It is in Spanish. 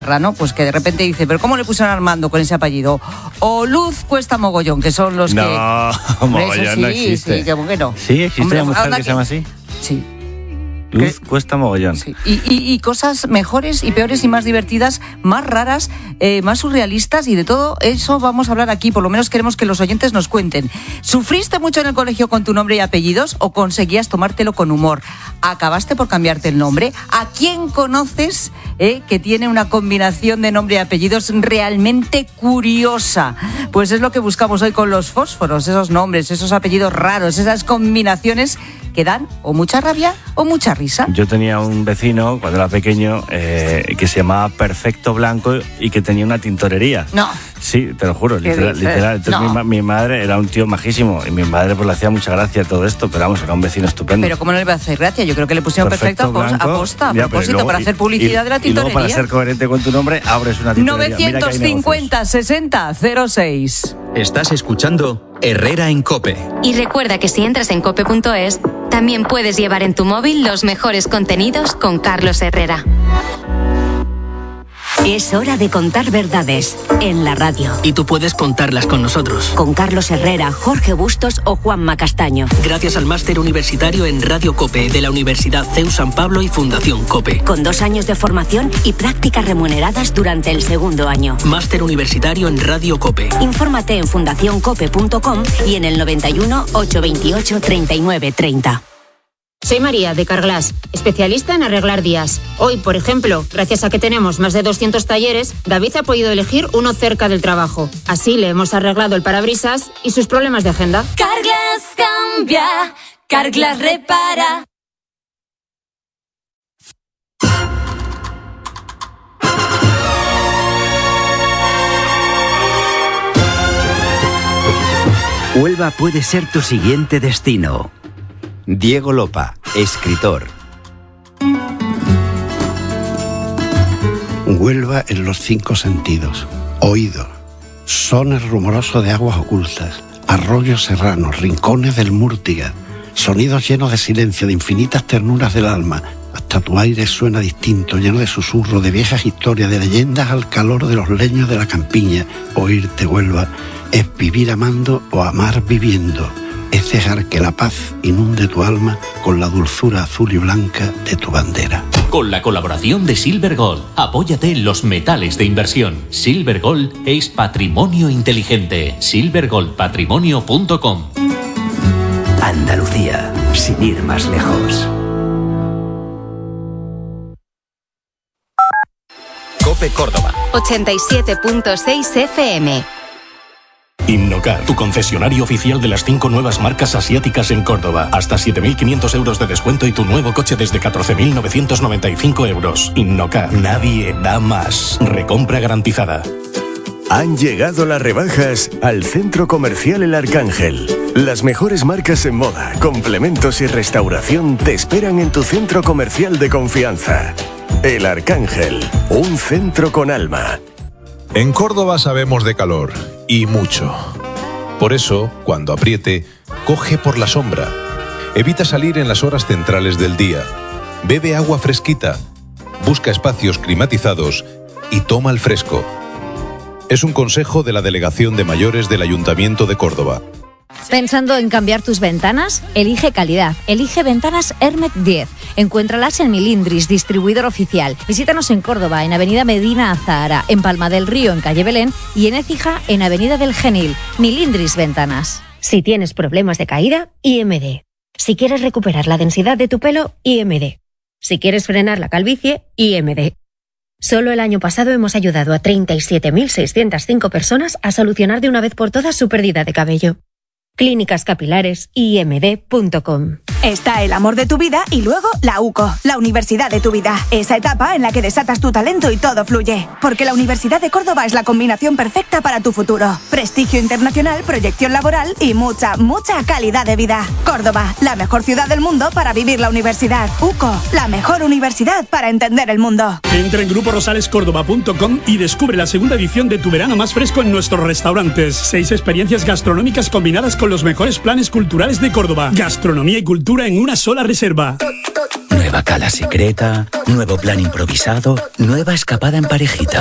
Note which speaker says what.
Speaker 1: ¿no? Pues que de repente dice, ¿pero cómo le pusieron a Armando con ese apellido? O Luz Cuesta Mogollón, que son los que...
Speaker 2: No, Mogollón
Speaker 1: sí,
Speaker 2: no existe.
Speaker 1: Sí, que bueno.
Speaker 2: ¿Sí? ¿Existe una mujer que se llama así?
Speaker 1: Sí.
Speaker 2: Luz Cuesta Mogollón.
Speaker 1: Sí. Y cosas mejores y peores y más divertidas, más raras, más surrealistas, y de todo eso vamos a hablar aquí. Por lo menos queremos que los oyentes nos cuenten. ¿Sufriste mucho en el colegio con tu nombre y apellidos o conseguías tomártelo con humor? ¿Acabaste por cambiarte el nombre? ¿A quién conoces que tiene una combinación de nombre y apellidos realmente curiosa? Pues es lo que buscamos hoy con los fósforos, esos nombres, esos apellidos raros, esas combinaciones que dan o mucha rabia o mucha risa.
Speaker 2: Yo tenía un vecino cuando era pequeño que se llamaba Perfecto Blanco y que tenía una tintorería.
Speaker 1: No.
Speaker 2: Sí, te lo juro, literal. Entonces
Speaker 1: no.
Speaker 2: mi madre era un tío majísimo y mi madre pues le hacía mucha gracia todo esto, pero vamos, era un vecino estupendo.
Speaker 1: Pero ¿cómo no le va a hacer gracia? Yo creo que le pusieron perfecto a posta, a propósito,
Speaker 2: luego,
Speaker 1: para hacer publicidad de la tintorería.
Speaker 2: Y luego, para ser coherente con tu nombre, abres una tintorería.
Speaker 1: 950 60 06.
Speaker 3: Estás escuchando Herrera en COPE.
Speaker 4: Y recuerda que si entras en cope.es, también puedes llevar en tu móvil los mejores contenidos con Carlos Herrera.
Speaker 5: Es hora de contar verdades en la radio.
Speaker 6: Y tú puedes contarlas con nosotros.
Speaker 5: Con Carlos Herrera, Jorge Bustos o Juanma Castaño.
Speaker 6: Gracias al máster universitario en Radio COPE de la Universidad CEU San Pablo y Fundación COPE.
Speaker 5: Con 2 años de formación y prácticas remuneradas durante el segundo año.
Speaker 6: Máster universitario en Radio COPE.
Speaker 5: Infórmate en fundacioncope.com y en el 91 828 39 30.
Speaker 7: Soy María, de Carglass, especialista en arreglar días. Hoy, por ejemplo, gracias a que tenemos más de 200 talleres, David ha podido elegir uno cerca del trabajo. Así le hemos arreglado el parabrisas y sus problemas de agenda.
Speaker 8: Carglass cambia, Carglass repara.
Speaker 9: Huelva puede ser tu siguiente destino. Diego Lopa, escritor.
Speaker 10: Huelva en los 5 sentidos. Oído, sones rumorosos de aguas ocultas, arroyos serranos, rincones del Múrtiga, sonidos llenos de silencio, de infinitas ternuras del alma. Hasta tu aire suena distinto, lleno de susurros, de viejas historias, de leyendas al calor de los leños de la campiña. Oírte, Huelva, es vivir amando o amar viviendo. Es dejar que la paz inunde tu alma con la dulzura azul y blanca de tu bandera.
Speaker 11: Con la colaboración de Silver Gold, apóyate en los metales de inversión. Silver Gold es patrimonio inteligente. silvergoldpatrimonio.com.
Speaker 9: Andalucía, sin ir más lejos.
Speaker 3: COPE Córdoba
Speaker 4: 87.6 FM.
Speaker 12: Innocar, tu concesionario oficial de las 5 nuevas marcas asiáticas en Córdoba. Hasta 7.500 euros de descuento y tu nuevo coche desde 14.995 euros. Innocar, nadie da más. Recompra garantizada.
Speaker 13: Han llegado las rebajas al Centro Comercial El Arcángel. Las mejores marcas en moda, complementos y restauración te esperan en tu centro comercial de confianza. El Arcángel, un centro con alma.
Speaker 14: En Córdoba sabemos de calor, y mucho. Por eso, cuando apriete, coge por la sombra. Evita salir en las horas centrales del día. Bebe agua fresquita. Busca espacios climatizados y toma el fresco. Es un consejo de la Delegación de Mayores del Ayuntamiento de Córdoba.
Speaker 15: ¿Pensando en cambiar tus ventanas? Elige calidad. Elige Ventanas Hermet 10. Encuéntralas en Milindris, distribuidor oficial. Visítanos en Córdoba, en Avenida Medina Azahara, en Palma del Río, en Calle Belén, y en Écija, en Avenida del Genil. Milindris Ventanas.
Speaker 16: Si tienes problemas de caída, IMD. Si quieres recuperar la densidad de tu pelo, IMD. Si quieres frenar la calvicie, IMD. Solo el año pasado hemos ayudado a 37.605 personas a solucionar de una vez por todas su pérdida de cabello. Clínicas Capilares, imd.com.
Speaker 17: Está el amor de tu vida y luego la UCO, la universidad de tu vida. Esa etapa en la que desatas tu talento y todo fluye. Porque la Universidad de Córdoba es la combinación perfecta para tu futuro. Prestigio internacional, proyección laboral y mucha, mucha calidad de vida. Córdoba, la mejor ciudad del mundo para vivir la universidad. UCO, la mejor universidad para entender el mundo.
Speaker 18: Entra en gruporosalescórdoba.com y descubre la segunda edición de tu verano más fresco en nuestros restaurantes. 6 experiencias gastronómicas combinadas con los mejores planes culturales de Córdoba. Gastronomía y cultura en una sola reserva.
Speaker 19: Nueva cala secreta, nuevo plan improvisado, nueva escapada en parejita.